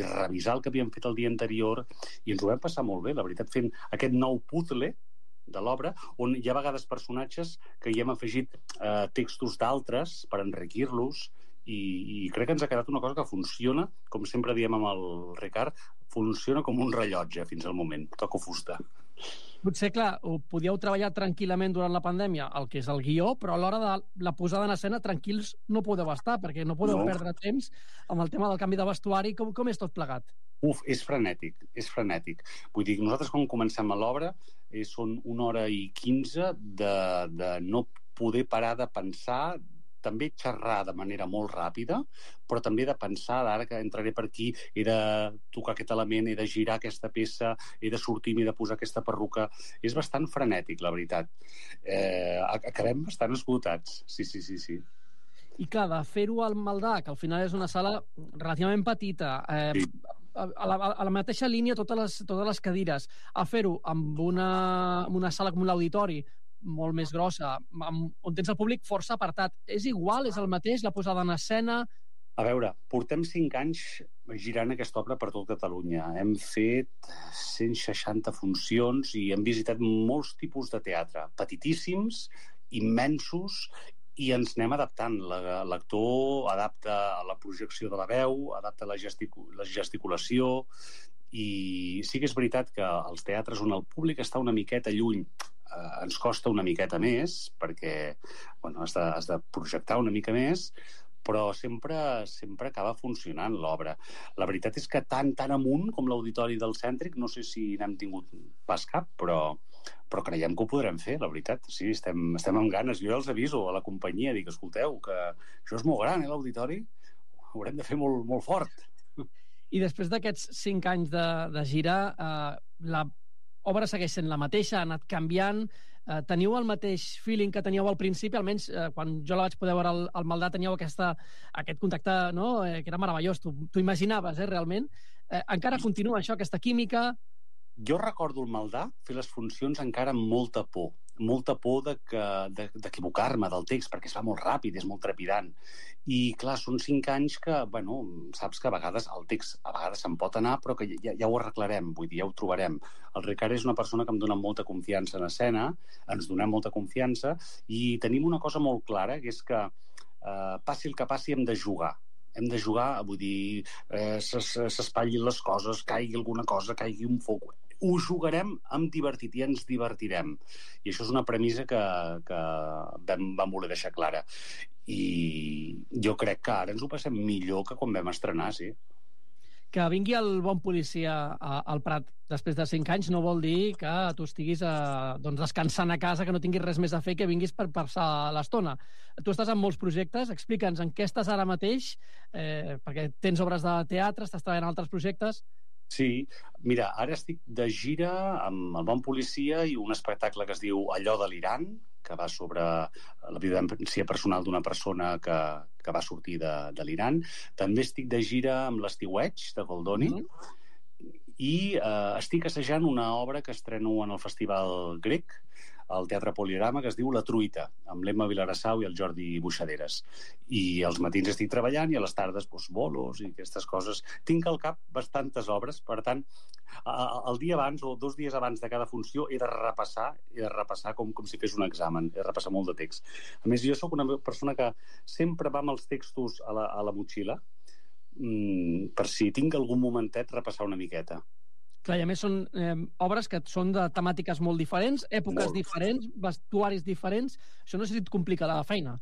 revisar el que havíem fet el dia anterior, i ens ho vam passar molt bé, la veritat, fent aquest nou puzzle de l'obra, on hi ha a vegades personatges que hi hem afegit textos d'altres per enriquir-los, i crec que ens ha quedat una cosa que funciona, com sempre diem amb el Ricard, funciona com un rellotge fins al moment, toco fusta. Potser, clar, ho podíeu treballar tranquil·lament durant la pandèmia, el que és el guió, però a l'hora de la posada en escena tranquils no podeu estar, perquè no podeu perdre temps amb el tema del canvi de vestuari. Com és tot plegat? És frenètic, és frenètic. Vull dir, nosaltres quan comencem a l'obra són 1 hora i 15 de no poder parar de pensar, també xerrar de manera molt ràpida, però també de pensar, ara que entraré per aquí, he de tocar aquest element, he de girar aquesta peça, he de sortir, m'he de posar aquesta perruca. És bastant frenètic, la veritat. Acabem bastant esgotats, sí. I clar, de fer-ho al Maldà, que al final és una sala relativament petita, Sí. a la mateixa línia totes les cadires, a fer-ho amb una sala com l'auditori, molt més grossa, on tens el públic força apartat. És igual, és el mateix, la posada en escena? A veure, portem 5 anys girant aquesta obra per tot Catalunya. Hem fet 160 funcions i hem visitat molts tipus de teatre, petitíssims, immensos, i ens anem adaptant. L'actor adapta a la projecció de la veu, adapta la gesticulació, i sí que és veritat que els teatres on el públic està una miqueta lluny ens costa una miqueta més, perquè has de projectar una mica més, però sempre acaba funcionant l'obra. La veritat és que tan amunt com l'auditori del Cèntric, no sé si n'hem tingut pas cap, però creiem que ho podrem fer, la veritat. Sí, estem amb ganes. Jo ja els aviso a la companyia, dic, escolteu, que això és molt gran, l'auditori? Ho haurem de fer molt, molt fort. I després d'aquests 5 anys de gira, la obra segueix sent la mateixa, ha anat canviant, teniu el mateix feeling que teníeu al principi, almenys quan jo la vaig poder veure al Maldà teníeu aquest contacte, no? Que era meravellós, t'ho imaginaves, realment. Encara continua això, aquesta química? Jo recordo el Maldà fer les funcions encara amb molta por d'equivocar-me del text, perquè es fa molt ràpid, és molt trepidant. I, clar, són 5 anys que, saps que a vegades el text se'n pot anar, però que ja ho arreglarem, vull dir, ja ho trobarem. El Ricard és una persona que em dona molta confiança en escena, ens donem molta confiança, i tenim una cosa molt clara, que és que passi el que passi hem de jugar. Hem de jugar, vull dir, s'espatllin les coses, caigui alguna cosa, caigui un foc. Ho jugarem amb divertit i ens divertirem. I això és una premissa que vam voler deixar clara. I jo crec que ara ens ho passem millor que quan vam estrenar, sí. Que vingui el Bon Policia al Prat després de 5 anys no vol dir que tu estiguis descansant a casa, que no tinguis res més a fer, que vinguis per passar l'estona. Tu estàs en molts projectes, explica'ns en què estàs ara mateix, perquè tens obres de teatre, estàs treballant en altres projectes. Sí, mira, ara estic de gira amb el Bon Policia i un espectacle que es diu Allò de l'Iran, que va sobre la vivència personal d'una persona que va sortir de l'Iran. També estic de gira amb l'Estiueig, de Goldoni, i estic assajant una obra que estreno en el Festival Grec, al Teatre Poliorama, que es diu La Truita, amb l'Emma Vilarassau i el Jordi Buixaderes. I als matins estic treballant i a les tardes bolos i aquestes coses. Tinc al cap bastantes obres, per tant, el dia abans o 2 dies abans de cada funció he de repassar com si fes un examen, he de repassar molt de text. A més, jo sóc una persona que sempre va amb els textos a la motxilla, per si tinc algun momentet repassar una miqueta. Clar, i a més són obres que són de temàtiques molt diferents, èpoques diferents, vestuaris diferents. Això no sé si et complica la feina.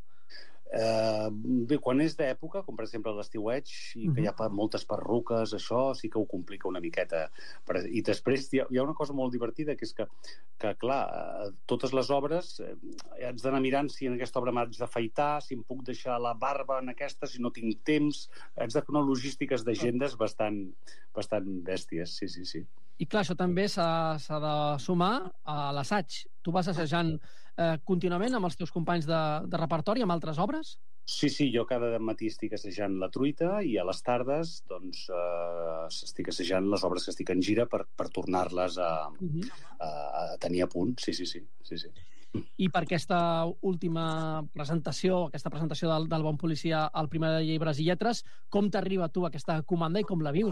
Bé, quan és d'època, com per exemple l'Estiueig, i que hi ha moltes perruques, això sí que ho complica una miqueta. I després hi ha una cosa molt divertida, que és que clar, totes les obres haig d'anar mirant si en aquesta obra m'haig d'afaitar, si em puc deixar la barba en aquesta, si no tinc temps. Haig de fer unes logístiques d'agendes bastant bèsties, sí. I clar, això també s'ha de sumar a l'assaig. Tu vas assajant contínuament amb els teus companys de repertori, amb altres obres? Sí, jo cada matí estic assajant La Truita i a les tardes doncs estic assajant les obres que estic en gira per tornar-les a tenir a punt. Sí. I per aquesta última presentació, del Bon Policia al Primer de Llibres i Lletres, com t'arriba a tu aquesta comanda i com la vius?